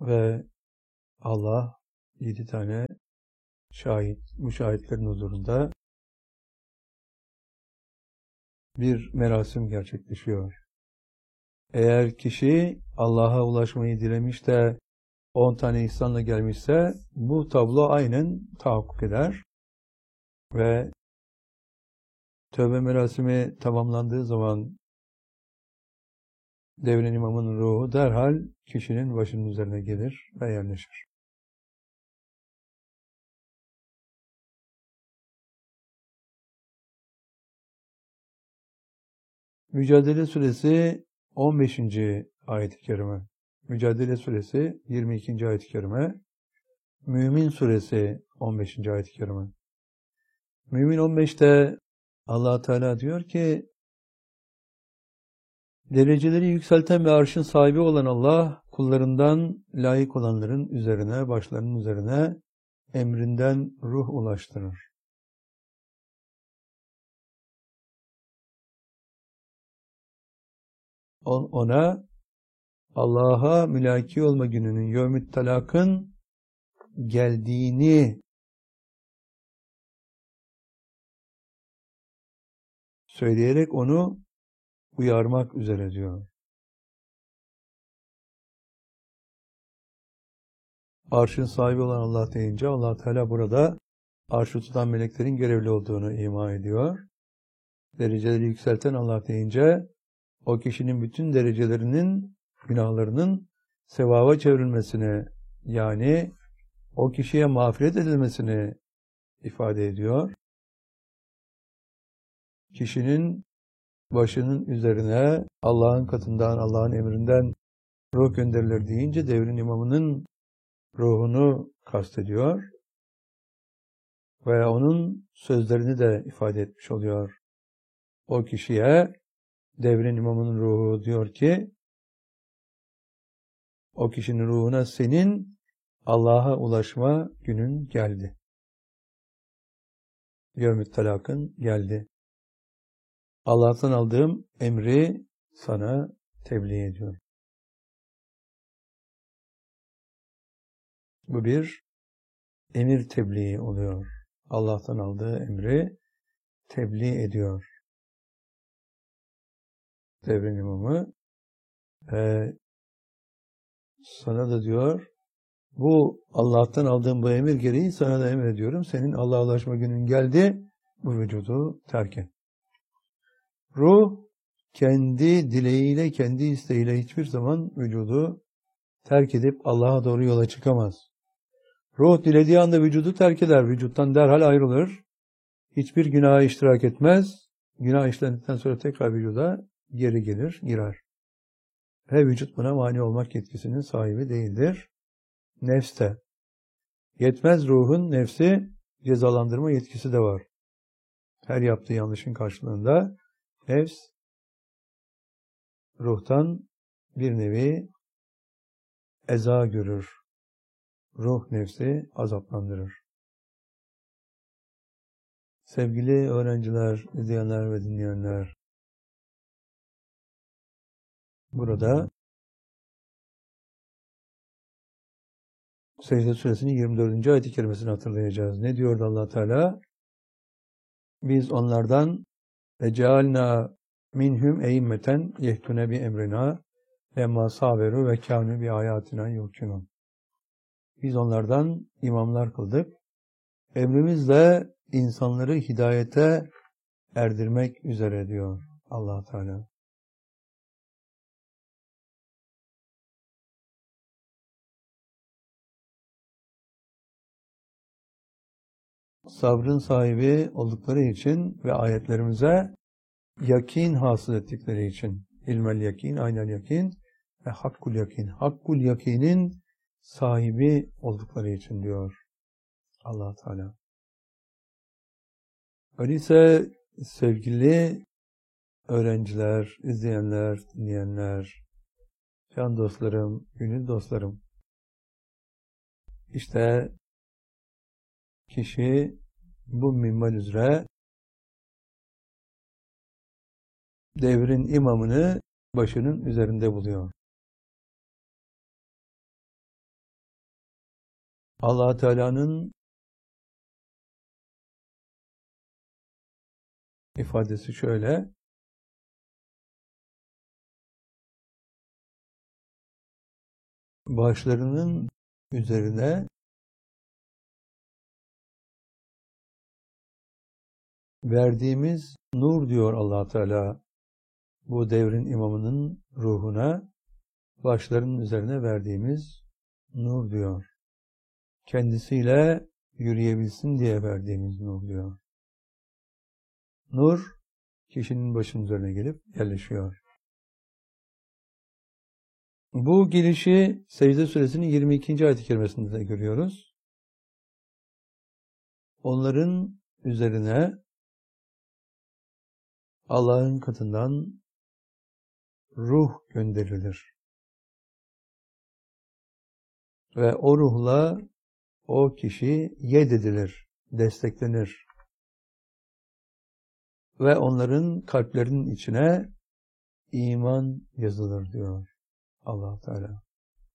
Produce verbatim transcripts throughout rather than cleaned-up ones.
Ve Allah yedi tane şahit, müşahitlerin huzurunda bir merasim gerçekleşiyor. Eğer kişi Allah'a ulaşmayı dilemiş de on tane ihsanla gelmişse bu tablo aynen tahakkuk eder. Ve tövbe merasimi tamamlandığı zaman devrin imamının ruhu derhal kişinin başının üzerine gelir ve yerleşir. Mücadele Suresi on beşinci ayet-i kerime. Mücadele Suresi yirmi ikinci ayet-i kerime. Mümin Suresi on beşinci ayet-i kerime. Mümin on beşte Allah Teala diyor ki, dereceleri yükselten ve arşın sahibi olan Allah, kullarından layık olanların üzerine, başlarının üzerine emrinden ruh ulaştırır. Ona Allah'a mülaki olma gününün, yevmü't talakın geldiğini söyleyerek onu uyarmak üzere diyor. Arşın sahibi olan Allah deyince Allah Teala burada arşı tutan meleklerin görevli olduğunu ima ediyor. Dereceleri yükselten Allah deyince o kişinin bütün derecelerinin, günahlarının sevaba çevrilmesini, yani o kişiye mağfiret edilmesini ifade ediyor. Kişinin başının üzerine Allah'ın katından, Allah'ın emrinden ruh gönderilir deyince devrin imamının ruhunu kastediyor. Ve onun sözlerini de ifade etmiş oluyor. O kişiye devrin imamının ruhu diyor ki, o kişinin ruhuna senin Allah'a ulaşma günün geldi. Yevmü't talakın geldi. Allah'tan aldığım emri sana tebliğ ediyorum. Bu bir emir tebliği oluyor. Allah'tan aldığı emri tebliğ ediyor. Devrin imamı e, sana da diyor, bu Allah'tan aldığım bu emir gereği sana da emrediyorum. Senin Allah'a ulaşma günün geldi. Bu vücudu terk et. Ruh kendi dileğiyle, kendi isteğiyle hiçbir zaman vücudu terk edip Allah'a doğru yola çıkamaz. Ruh dilediği anda vücudu terk eder. Vücuttan derhal ayrılır. Hiçbir günaha iştirak etmez. Günah işlendikten sonra tekrar vücuda geri gelir, girer. Ve vücut buna mani olmak yetkisinin sahibi değildir. Nefs de. Yetmez, ruhun, nefsi cezalandırma yetkisi de var. Her yaptığı yanlışın karşılığında nefs ruhtan bir nevi eza görür. Ruh nefsi azaplandırır. Sevgili öğrenciler, izleyenler ve dinleyenler, burada Secde Suresinin yirmi dördüncü ayet-i kerimesini hatırlayacağız. Ne diyordu Allah Teala? Biz onlardan ve cealna minhum eimmeten yehtune bi emrina lemma saberu ve kânu bi ayatina yuqinun. Biz onlardan imamlar kıldık. Emrimizle insanları hidayete erdirmek üzere diyor Allah Teala. Sabrın sahibi oldukları için ve ayetlerimize yakin hasıl ettikleri için, ilmel yakin, aynel yakin ve hakkul yakin, hakkul yakinin sahibi oldukları için diyor Allah Teala. Öyleyse sevgili öğrenciler, izleyenler, dinleyenler, can dostlarım, gönül dostlarım, işte kişi bu minval üzere devrin imamını başının üzerinde buluyor. Allah Teala'nın ifadesi şöyle: başlarının üzerine verdiğimiz nur diyor Allah Teala bu devrin imamının ruhuna, başlarının üzerine verdiğimiz nur diyor. Kendisiyle yürüyebilsin diye verdiğimiz nur diyor. Nur kişinin başının üzerine gelip yerleşiyor. Bu gelişi Secde Suresinin yirmi ikinci ayet-i kerimesinde de görüyoruz. Onların üzerine Allah'ın katından ruh gönderilir. Ve o ruhla o kişi yededilir, desteklenir. Ve onların kalplerinin içine iman yazılır diyor Allah Teala.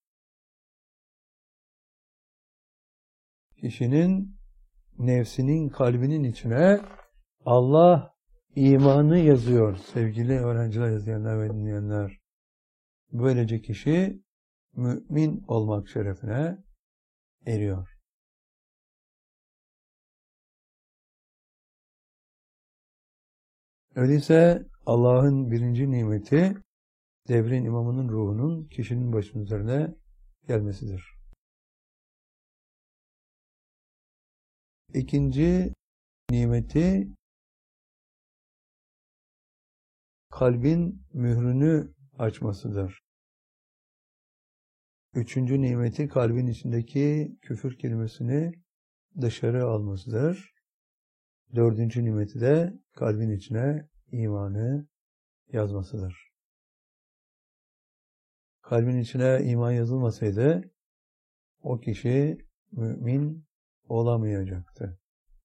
Kişinin nefsinin, kalbinin içine Allah imanı yazıyor sevgili öğrenciler, izleyenler ve dinleyenler. Böylece kişi mümin olmak şerefine eriyor. Öyleyse Allah'ın birinci nimeti devrin imamının ruhunun kişinin başının üzerine gelmesidir. İkinci nimeti kalbin mührünü açmasıdır. Üçüncü nimeti kalbin içindeki küfür kelimesini dışarı almasıdır. Dördüncü nimeti de kalbin içine imanı yazmasıdır. Kalbin içine iman yazılmasaydı o kişi mümin olamayacaktı.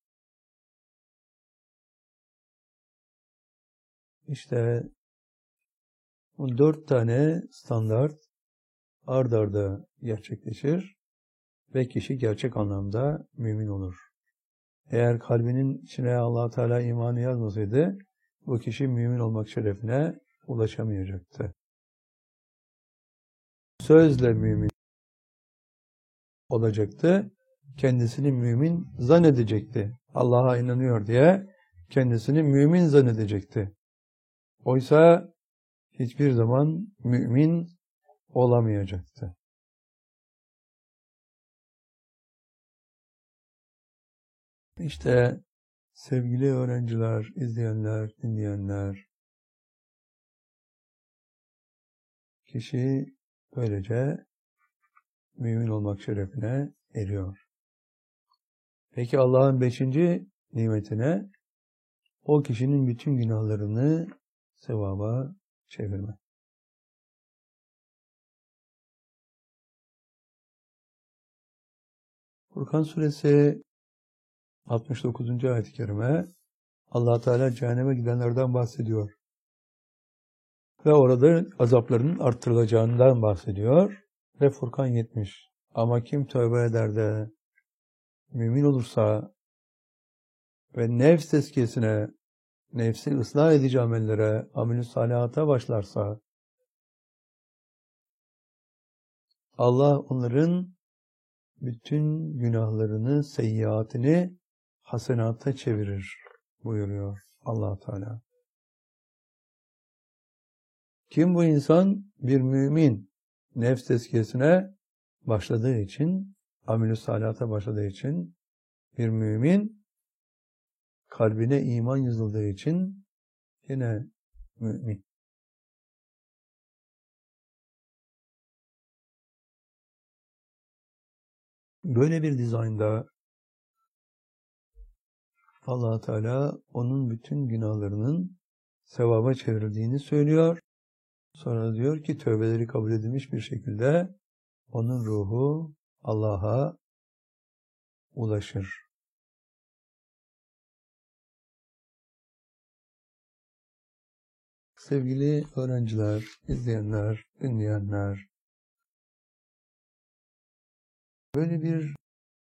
İşte bu dört tane standart ard arda gerçekleşir ve kişi gerçek anlamda mümin olur. Eğer kalbinin içine Allah Teala imanı yazmasaydı bu kişi mümin olmak şerefine ulaşamayacaktı. Sözle mümin olacaktı. Kendisini mümin zannedecekti. Allah'a inanıyor diye kendisini mümin zannedecekti. Oysa hiçbir zaman mümin olamayacaktı. İşte sevgili öğrenciler, izleyenler, dinleyenler, kişi böylece mümin olmak şerefine eriyor. Peki Allah'ın beşinci nimetine o kişinin bütün günahlarını sevaba çevirme. Furkan Suresi altmış dokuzuncu ayet-i kerime Allah Teala cehenneme gidenlerden bahsediyor. Ve orada azaplarının arttırılacağından bahsediyor. Ve Furkan yetmiş. Ama kim tövbe eder de mümin olursa ve nefs tezkiyesine, nefsi ıslah edici amellere, amel-i salihata başlarsa Allah onların bütün günahlarını, seyyiatini hasenata çevirir buyuruyor Allah Teala. Kim bu insan? Bir mümin. Nefs tezkiyesine başladığı için, amel-i salihata başladığı için, bir mümin, kalbine iman yazıldığı için yine mümin. Böyle bir dizaynda Allah Teala onun bütün günahlarının sevaba çevrildiğini söylüyor. Sonra diyor ki tövbeleri kabul edilmiş bir şekilde onun ruhu Allah'a ulaşır. Sevgili öğrenciler, izleyenler, dinleyenler, böyle bir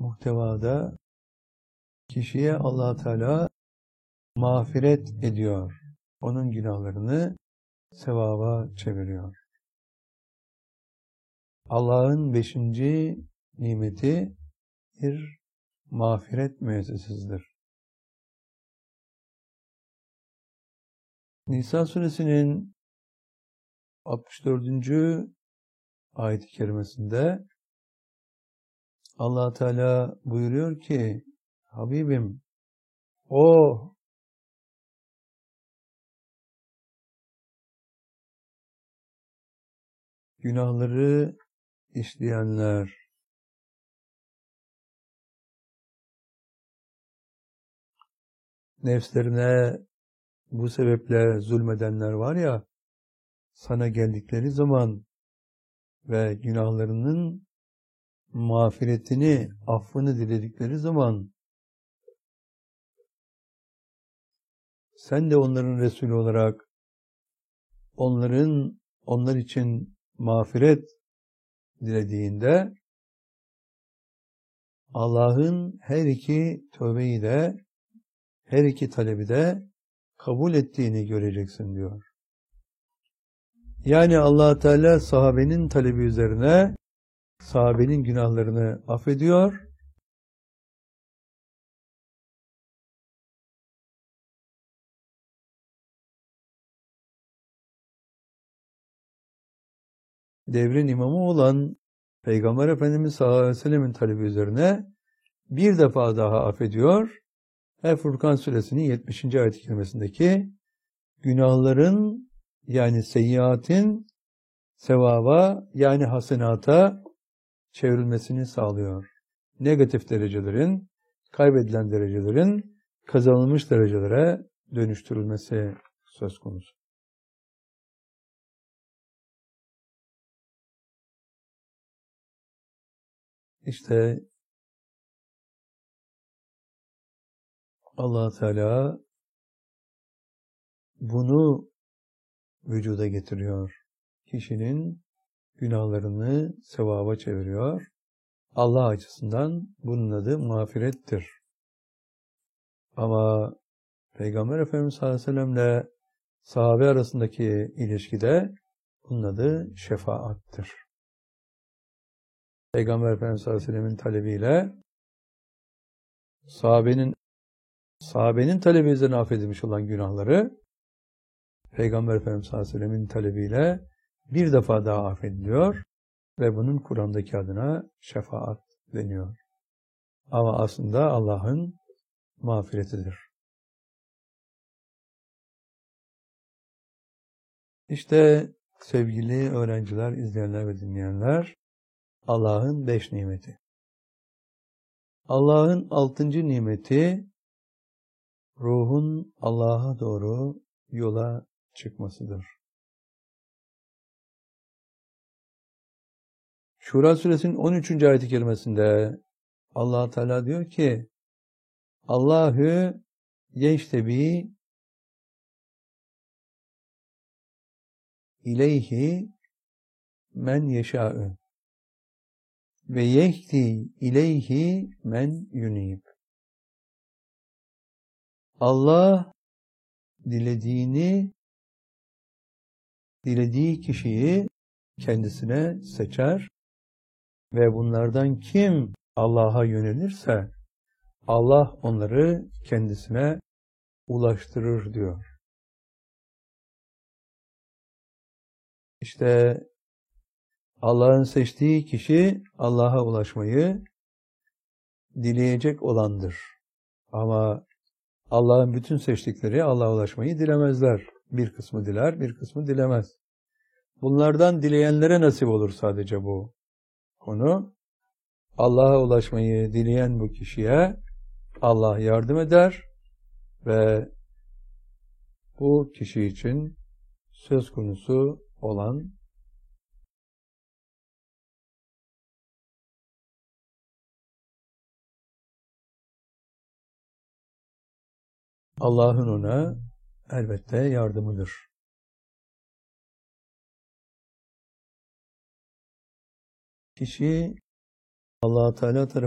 muhtevada kişiye Allah Teala mağfiret ediyor. Onun günahlarını sevaba çeviriyor. Allah'ın beşinci nimeti bir mağfiret müessesesidir. Nisa suresinin altmış dördüncü ayet-i kerimesinde Allah Teala buyuruyor ki, Habibim, o günahları işleyenler, nefslerine bu sebeple zulmedenler var ya, sana geldikleri zaman ve günahlarının mağfiretini, affını diledikleri zaman sen de onların Resulü olarak onların onlar için mağfiret dilediğinde Allah'ın her iki tövbeyi de her iki talebi de kabul ettiğini göreceksin diyor. Yani Allah Teala sahabenin talebi üzerine sahabenin günahlarını affediyor. Devrin imamı olan Peygamber Efendimiz sallallahu aleyhi ve sellem'in talebi üzerine bir defa daha affediyor. Ve Furkan suresinin yetmişinci ayet-i kerimesindeki günahların yani seyyiatin sevaba yani hasenata çevrilmesini sağlıyor. Negatif derecelerin, kaybedilen derecelerin kazanılmış derecelere dönüştürülmesi söz konusu. İşte Allah Teala bunu vücuda getiriyor. Kişinin günahlarını sevaba çeviriyor. Allah açısından bunun adı mağfirettir. Ama Peygamber Efendimiz sallallahu aleyhi ve sellem'le sahabe arasındaki ilişkide bunun adı şefaattir. Peygamber Efendimiz sallallahu aleyhi ve sellem'in talebiyle sahabenin sahabenin talebi üzerine affedilmiş olan günahları Peygamber Efendimiz sallallahu aleyhi ve sellem'in talebiyle bir defa daha affediliyor ve bunun Kur'an'daki adına şefaat deniyor. Ama aslında Allah'ın mağfiretidir. İşte sevgili öğrenciler, izleyenler ve dinleyenler, Allah'ın beş nimeti. Allah'ın altıncı nimeti, ruhun Allah'a doğru yola çıkmasıdır. Şura suresinin on üçüncü ayet-i kerimesinde Allah Teala diyor ki, Allahü yeştebi ileyhi men yeşâ'ü ve yehdi ileyhi men yunib. Allah dilediğini, dilediği kişiyi kendisine seçer ve bunlardan kim Allah'a yönelirse Allah onları kendisine ulaştırır diyor. İşte Allah'ın seçtiği kişi Allah'a ulaşmayı dileyecek olandır. Ama Allah'ın bütün seçtikleri Allah'a ulaşmayı dilemezler. Bir kısmı diler, bir kısmı dilemez. Bunlardan dileyenlere nasip olur sadece bu konu. Allah'a ulaşmayı dileyen bu kişiye Allah yardım eder ve bu kişi için söz konusu olan Allah'ın ona elbette yardımıdır. Kişi Allah Teala tarafından